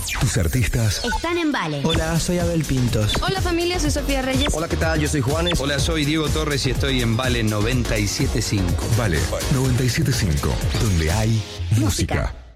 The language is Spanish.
Tus artistas están en Vale. Hola, soy Abel Pintos. Hola familia, soy Sofía Reyes. Hola, ¿qué tal? Yo soy Juanes. Hola, soy Diego Torres y estoy en Vale 97.5. Vale 97.5, donde hay música.